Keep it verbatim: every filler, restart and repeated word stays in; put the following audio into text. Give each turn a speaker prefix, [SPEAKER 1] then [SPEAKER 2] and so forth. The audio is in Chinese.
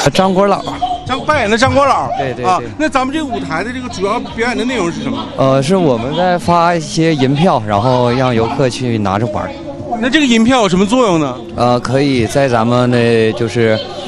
[SPEAKER 1] 张国老。
[SPEAKER 2] 张扮演的张国老。
[SPEAKER 1] 对对对。
[SPEAKER 2] 啊，那咱们这个舞台的这个主要表演的内容是什么？
[SPEAKER 1] 呃，是我们在发一些银票，然后让游客去拿着玩。
[SPEAKER 2] 那这个银票有什么作用呢？
[SPEAKER 1] 呃，可以在咱们的就是